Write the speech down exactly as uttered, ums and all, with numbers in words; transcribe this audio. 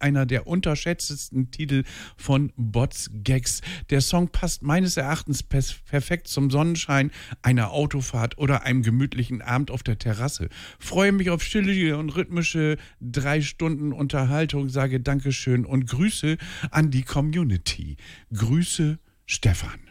einer der unterschätztesten Titel von Bots Gags. Der Song passt meines Erachtens pers- perfekt zum Sonnenschein, einer Autofahrt oder einem gemütlichen Abend auf der Terrasse. Freue mich auf stille und rhythmische drei Stunden Unterhaltung, sage Dankeschön und Grüße an die Community. Grüße, Stefan.